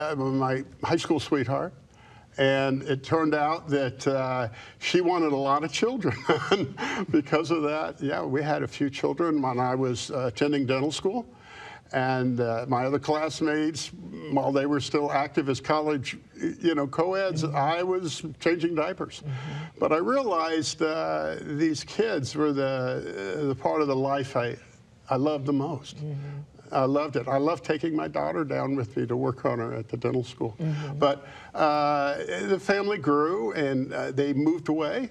my high school sweetheart. And it turned out that she wanted a lot of children. Because of that, yeah, we had a few children when I was attending dental school. And my other classmates, while they were still active as college, co-eds, I was changing diapers. But I realized these kids were the part of the life I loved the most. I loved it. I loved taking my daughter down with me to work on her at the dental school. But the family grew, and they moved away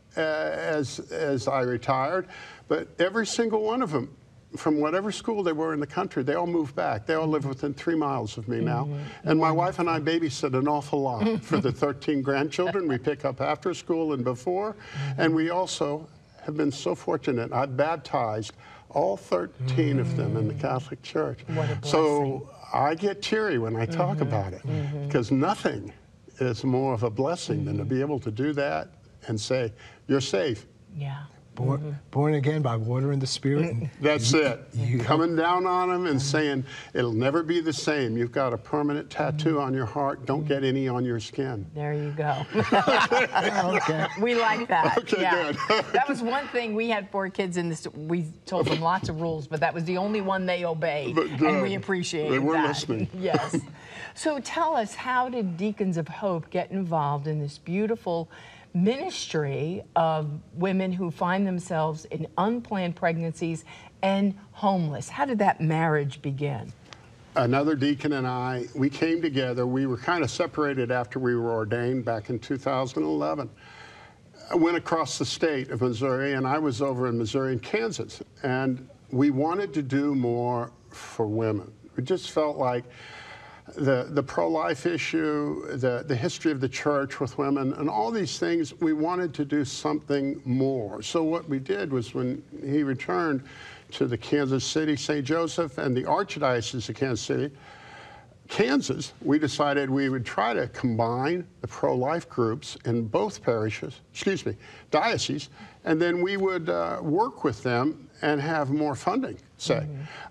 as I retired. But every single one of them, from whatever school they were in the country, they all moved back. They all live within 3 miles of me now. And my wife and I babysit an awful lot for the 13 grandchildren we pick up after school and before. And we also have been so fortunate. I baptized all 13 of them in the Catholic Church. What a blessing. So I get teary when I talk about it, because nothing is more of a blessing than to be able to do that and say, you're safe. Yeah. Born again by water and the Spirit. That's it. Coming down on them and saying, it'll never be the same. You've got a permanent tattoo on your heart. Don't get any on your skin. There you go. Okay. We like that. Okay, yeah. good. That was one thing. We had 4 kids in this. We told them lots of rules, but that was the only one they obeyed. And we appreciated that. They were listening. Yes. So tell us, how did Deacons of Hope get involved in this beautiful ministry of women who find themselves in unplanned pregnancies and homeless? How did that marriage begin? Another deacon and I, we came together. We were kind of separated after we were ordained back in 2011. I went across the state of Missouri, and I was over in Missouri and Kansas. And we wanted to do more for women. We just felt like the pro-life issue, the history of the church with women, and all these things, we wanted to do something more. So what we did was, when he returned to the Kansas City, St. Joseph, and the Archdiocese of Kansas City, Kansas, we decided we would try to combine the pro-life groups in both dioceses, and then we would work with them and have more funding, say,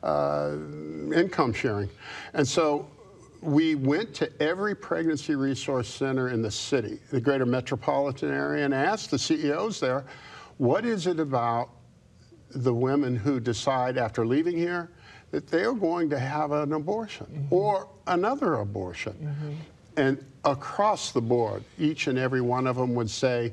income sharing. And so we went to every pregnancy resource center in the city, the greater metropolitan area, and asked the CEOs there, what is it about the women who decide after leaving here that they are going to have an abortion or another abortion? And across the board, each and every one of them would say,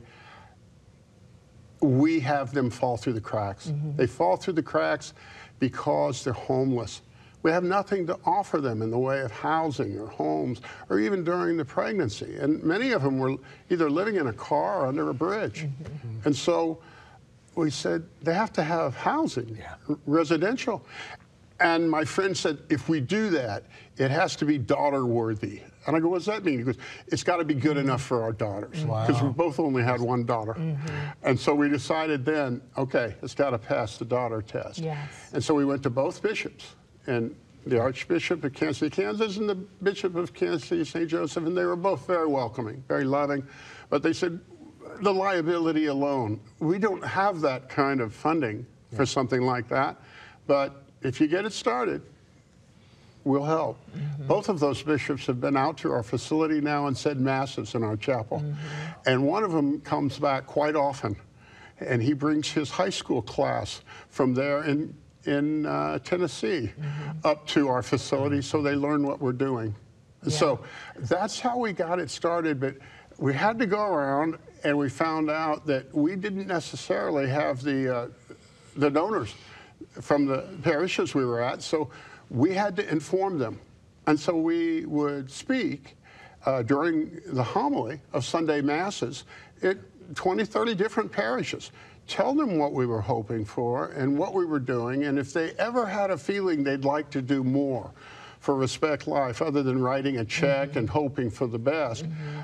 we have them fall through the cracks. They fall through the cracks because they're homeless. We have nothing to offer them in the way of housing or homes, or even during the pregnancy. And many of them were either living in a car or under a bridge. And so we said, they have to have housing, residential. And my friend said, if we do that, it has to be daughter-worthy. And I go, what does that mean? He goes, it's got to be good enough for our daughters. Because we both only had one daughter. And so we decided then, okay, it's got to pass the daughter test. And so we went to both bishops, and the Archbishop of Kansas City, Kansas, and the Bishop of Kansas City, St. Joseph, and they were both very welcoming, very loving. But they said, the liability alone, we don't have that kind of funding for something like that. But if you get it started, we'll help. Both of those bishops have been out to our facility now and said masses in our chapel. And one of them comes back quite often, and he brings his high school class from there in Tennessee up to our facility so they learn what we're doing. So that's how we got it started. But we had to go around, and we found out that we didn't necessarily have the donors from the parishes we were at, so we had to inform them. And so we would speak during the homily of Sunday Masses at 20, 30 different parishes. Tell them what we were hoping for and what we were doing, and if they ever had a feeling they'd like to do more for Respect Life other than writing a check and hoping for the best,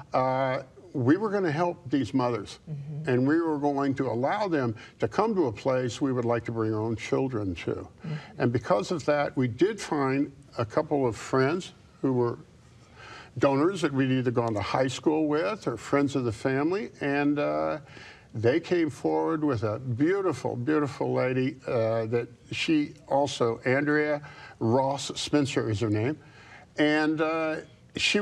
we were going to help these mothers, and we were going to allow them to come to a place we would like to bring our own children to. And because of that, we did find a couple of friends who were donors that we'd either gone to high school with or friends of the family, and they came forward with a beautiful, beautiful lady that she also, Andrea Ross Spencer is her name, and she